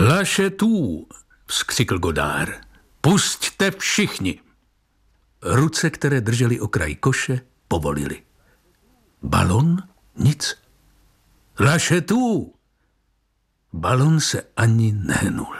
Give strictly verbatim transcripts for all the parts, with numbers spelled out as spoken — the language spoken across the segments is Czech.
Lašetů, vzkřikl Godard. Pusťte všichni. Ruce, které držely okraj koše, povolily. Balon? Nic. Lašetů! Balon se ani nehnul.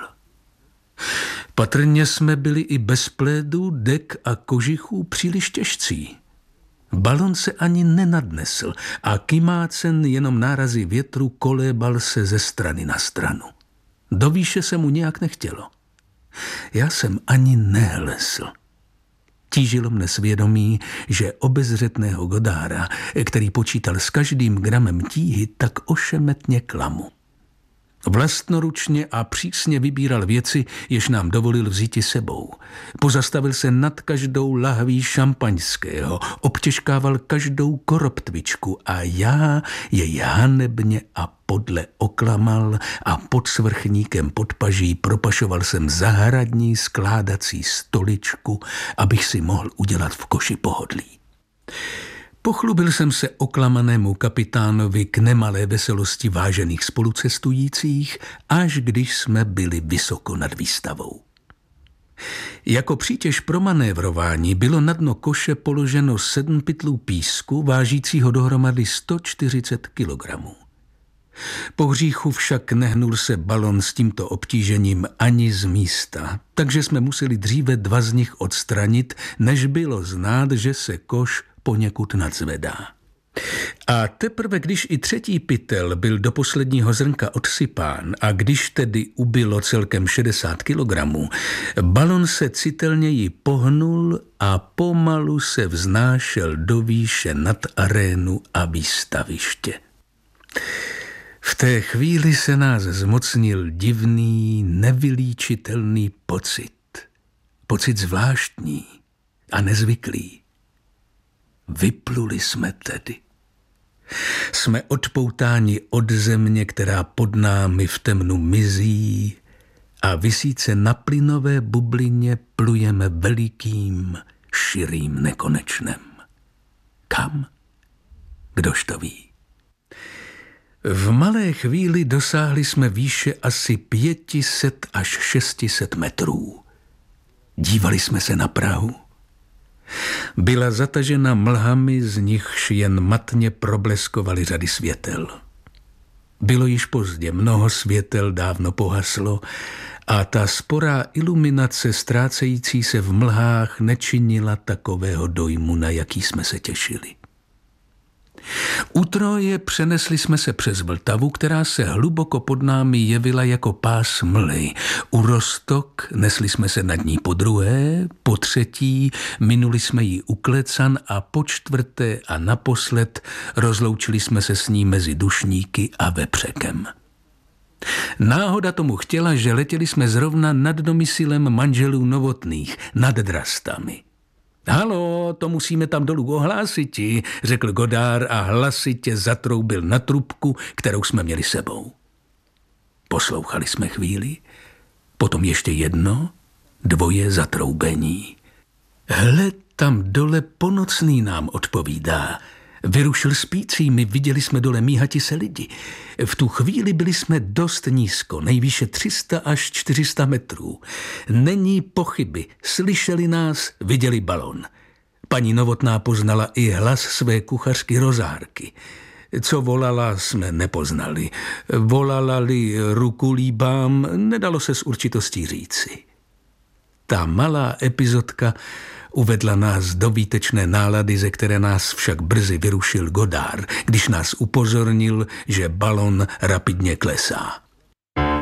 Patrně jsme byli i bez plédu, dek a kožichů příliš těžcí. Balon se ani nenadnesl a kymácen jenom nárazy větru kolébal se ze strany na stranu. Do výše se mu nějak nechtělo. Já jsem ani nehlesl. Tížilo mne svědomí, že obezřetného Godarda, který počítal s každým gramem tíhy, tak ošemetně klamu. Vlastnoručně a přísně vybíral věci, jež nám dovolil vzíti sebou. Pozastavil se nad každou lahví šampaňského, obtěžkával každou koroptvičku a já jej hanebně a podle oklamal a pod svrchníkem podpaží propašoval jsem zahradní skládací stoličku, abych si mohl udělat v koši pohodlí. Pochlubil jsem se oklamanému kapitánovi k nemalé veselosti vážených spolucestujících, až když jsme byli vysoko nad výstavou. Jako přítěž pro manévrování bylo na dno koše položeno sedm pytlů písku, vážícího dohromady sto čtyřicet kilogramů. Po hříchu však nehnul se balon s tímto obtížením ani z místa, takže jsme museli dříve dva z nich odstranit, než bylo znát, že se koš poněkud nadzvedá. A teprve když i třetí pytel byl do posledního zrnka odsypán a když tedy ubylo celkem šedesát kilogramů, balon se citelněji pohnul a pomalu se vznášel do výše nad arénu a výstaviště. V té chvíli se nás zmocnil divný, nevylíčitelný pocit. Pocit zvláštní a nezvyklý. Vypluli jsme tedy. Jsme odpoutáni od země, která pod námi v temnu mizí a visíce na plynové bublině plujeme velikým, širým nekonečnem. Kam? Kdož to ví? V malé chvíli dosáhli jsme výše asi pětiset až šestiset metrů. Dívali jsme se na Prahu. Byla zatažena mlhami, z nichž jen matně probleskovaly řady světel. Bylo již pozdě, mnoho světel dávno pohaslo a ta sporá iluminace ztrácející se v mlhách nečinila takového dojmu, na jaký jsme se těšili. U Troje přenesli jsme se přes Vltavu, která se hluboko pod námi jevila jako pás mlhy. U Roztok nesli jsme se nad ní po druhé, po třetí minuli jsme ji u Klecan a po čtvrté a naposled rozloučili jsme se s ní mezi Dušníky a Vepřekem. Náhoda tomu chtěla, že letěli jsme zrovna nad domyslem manželů Novotných, nad Drastami. Halo, to musíme tam dolů ohlásiti, řekl Godard a hlasitě zatroubil na trubku, kterou jsme měli sebou. Poslouchali jsme chvíli, potom ještě jedno, dvoje zatroubení. Hle, tam dole Ponocný nám odpovídá. Vyrušil spícími, viděli jsme dole míhati se lidi. V tu chvíli byli jsme dost nízko, nejvýše tři sta až čtyři sta metrů. Není pochyby, slyšeli nás, viděli balon. Paní Novotná poznala i hlas své kuchařky Rozárky. Co volala, jsme nepoznali. Volala-li ruku líbám, nedalo se s určitostí říci. Ta malá epizodka uvedla nás do výtečné nálady, ze které nás však brzy vyrušil Godard, když nás upozornil, že balon rapidně klesá.